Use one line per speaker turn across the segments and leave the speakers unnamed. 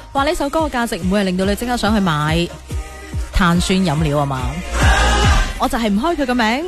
話呢首歌嘅價值唔會係令到你即刻想去買碳酸飲料啊嘛，我就係唔開佢個名。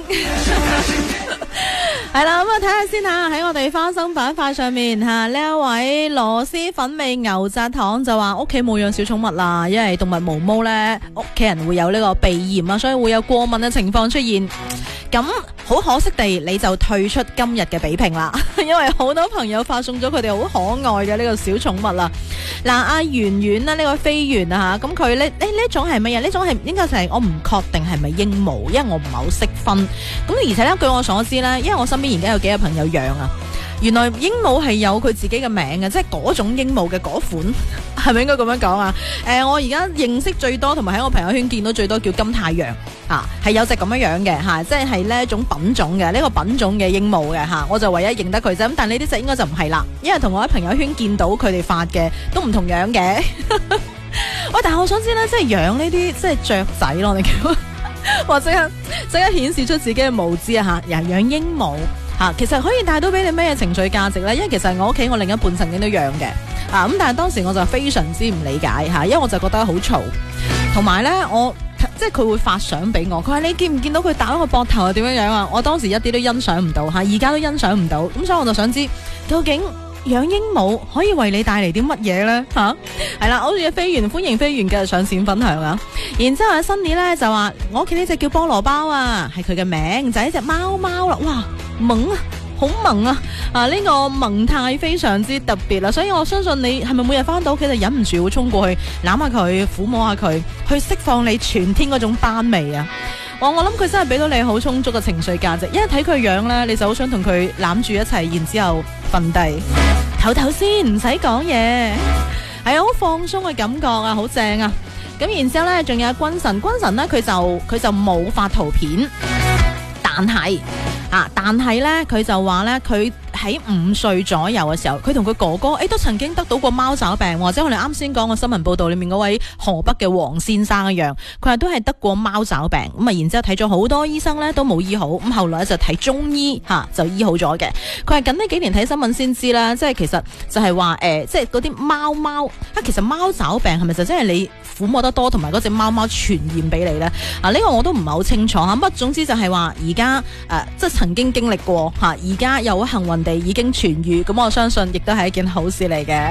係啦，咁啊睇下先吓，喺我哋花生板塊上面吓，呢一位螺絲粉味牛軋糖就話屋企冇養小寵物啦，因為動物毛毛呢，屋企人會有呢個鼻炎啊，所以會有過敏嘅情況出現。咁好可惜地，你就退出今日嘅比拼啦，因為好多朋友發送咗佢哋好可愛嘅呢個小寵物啦。嗱，阿圓圓啦，呢個飛圓啊吓，咁佢呢種係乜嘢？呢種係應該就係我唔確定係咪鸚鵡，因為我唔係好識分。咁而且呢，據我所知呢，因為我身邊而家有幾個朋友養啊，原來鸚鵡係有佢自己嘅名嘅，即係嗰種鸚鵡嘅嗰款，係咪應該咁樣講啊？我而家認識最多同埋喺我朋友圈見到最多叫金太陽啊，係有隻咁樣嘅吓，即係呢一種品種嘅呢個品種嘅鸚鵡嘅吓，我就唯一認得佢啫。咁但係呢啲隻應該就唔係啦，因為同我喺朋友圈見到佢哋發嘅都唔同樣嘅。喂，但係我想知咧，即係養呢啲即係雀仔咯，你叫或者即刻顯示出自己嘅無知啊吓，養鸚鵡。其實可以帶到俾你咩情緒價值呢？因為其實我屋企我另一半曾經都養嘅，咁但係當時我就非常之唔理解吓，因為我就覺得好嘈，同埋呢，我即係佢會發相俾我，佢話你見唔見到佢打我個膊頭係點樣樣啊？我當時一啲都欣賞唔到吓，而家都欣賞唔到，咁所以我就想知究竟養鸚鵡可以為你帶嚟啲乜嘢呢？吓，係啦，好似飛員歡迎飛員繼續上線分享啊！然之後阿 Sunny 呢就話我屋企呢隻叫菠蘿包啊，係佢嘅名，就係一隻貓貓啦，哇！萌啊，好萌啊！呢個萌態非常之特別啦，所以我相信你係咪每日翻到屋企就忍唔住會衝過去攬下佢，撫摸下佢，去釋放你全天嗰種斑味啊！我諗佢真係俾到你好充足嘅情緒價值，因為睇佢樣咧，你就好想同佢攬住一齊，然之後瞓低唞唞先，唔使講嘢，係好放鬆嘅感覺啊，好正啊！咁然之後咧，仲有君臣咧，佢就冇發圖片，但係咧，佢就話咧，佢喺5歲左右嘅時候，佢同佢哥哥都曾經得到過貓爪病，或者我哋啱先講個新聞報道裏面嗰位河北嘅黃先生一樣，佢話都係得過貓爪病，咁啊，然之後睇咗好多醫生咧都冇醫好，咁後來就睇中醫就醫好咗嘅。佢係近呢幾年睇新聞先知啦，即係其實就係話即係嗰啲貓其實貓爪病係咪就真係你撫摸得多同埋嗰隻貓貓傳染俾你咧？呢個我都唔係好清楚吓，乜總之就係話而家即係曾經經歷過吓，而家又好幸運地已經痊癒，咁我相信亦都係一件好事嚟嘅。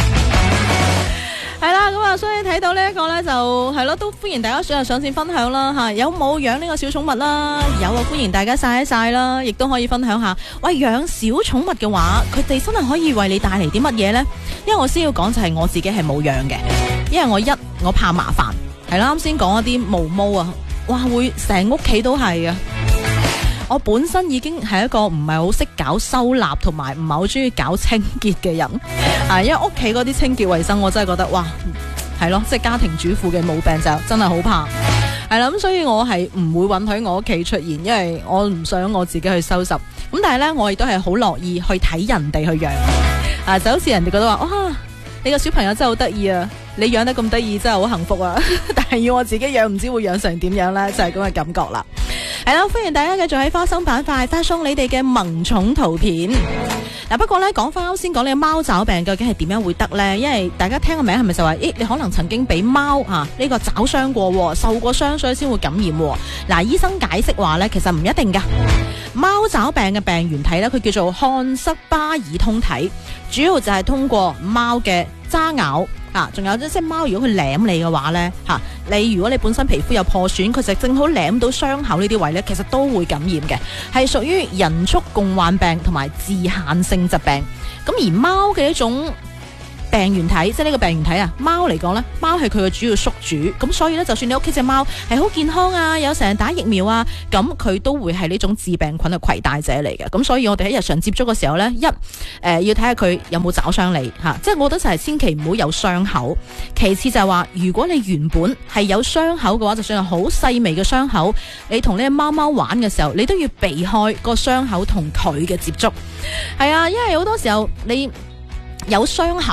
係啦，咁啊，所以睇到呢一個呢，就係咯，都歡迎大家上線分享啦吓，有冇養呢個小寵物啦？有啊，歡迎大家晒一晒啦，亦都可以分享下。喂，養小寵物嘅話，佢哋真係可以為你帶嚟啲乜嘢呢？因為我先要講就係我自己係冇養嘅，因為我怕麻煩，係啦，啱先講一啲毛毛啊，哇，會成屋企都係啊！我本身已經係一個唔係好識搞收納同埋唔係好中意搞清潔嘅人，因為屋企嗰啲清潔衛生我真係覺得哇，係咯，即係家庭主婦嘅毛病就真係好怕，係啦，咁所以我係唔會允許我屋企出現，因為我唔想我自己去收拾，咁但係呢，我亦都係好樂意去睇人哋去養，就好似人哋覺得話哇，你個小朋友真係好得意啊，你養得咁得意真係好幸福啊，但係要我自己養唔知會養成點樣呢？就係咁嘅感覺啦。係啦，歡迎大家繼續喺花生板塊發送你哋嘅萌寵圖片。不過呢，講翻啱先講你嘅貓爪病究竟係點樣會得呢？因為大家聽個名係咪就話，你可能曾經俾貓呢個爪傷過，受過傷，所以先會感染。嗱，醫生解釋話呢，其實唔一定噶。貓爪病嘅病原體呢，佢叫做漢塞巴爾通體，主要就係通過貓嘅揸咬。仲有即係貓如果佢舐你嘅話呢，你如果你本身皮膚有破損，佢就正好舐到傷口呢啲位呢，其實都會感染嘅，係屬於人畜共患病同埋自限性疾病。咁而貓嘅一種病原體，即係呢個病原體啊，貓嚟講呢，貓係佢嘅主要宿主，咁所以呢，就算你屋企隻貓係好健康啊，有成日打疫苗啊，咁佢都會係呢種致病菌嘅攜帶者嚟嘅。咁所以我哋喺日常接觸嘅時候呢，要睇下佢有冇抓傷你吓，即係我覺得就係千祈唔好有傷口。其次就係話，如果你原本係有傷口嘅話，就算係好細微嘅傷口，你同呢隻貓貓玩嘅時候，你都要避開個傷口同佢嘅接觸。係啊，因為好多時候你有傷口呢，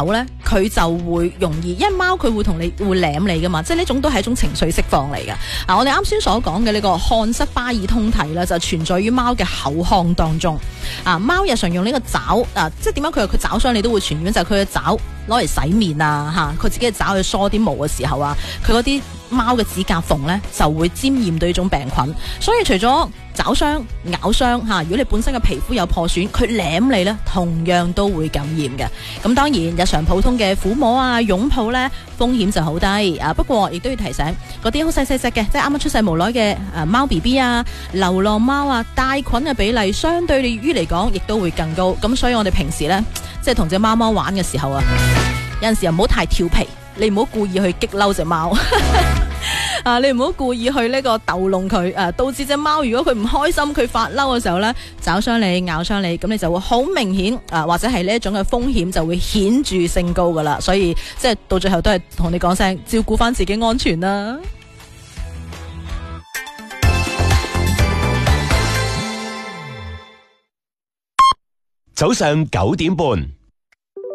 佢就會容易，因為貓佢會同你會舐你噶嘛，即係呢種都係一種情緒釋放嚟嘅。我哋啱先所講嘅呢個漢塞巴爾通體呢，就存在於貓嘅口腔當中。貓日常用呢個爪即係點解佢爪傷你都會傳染，就係佢嘅爪攞嚟洗面佢自己嘅爪去梳啲毛嘅時候佢嗰啲貓嘅指甲縫呢就會沾染到呢種病菌。所以除咗爪傷、咬傷如果你本身嘅皮膚有破損，佢舐你呢同樣都會感染嘅。咁當然日常普通嘅撫摸擁抱呢風險就好低不過亦都要提醒嗰啲好細細隻嘅，即係啱啱出世無耐嘅貓 BB 流浪貓帶菌嘅比例相對於嚟講亦都會更高。咁所以我哋平時呢，即係同隻貓貓玩嘅時候有陣時又唔好太調皮，你唔好故意去激嬲隻貓你唔好故意去呢個逗弄佢導致隻貓如果佢唔開心佢發嬲嘅時候呢，抓傷你咬傷你，咁你就會好明顯或者係呢一種嘅風險就會顯著升高噶啦。所以即係到最後都係同你講聲照顧翻自己安全啦。
早上9點半。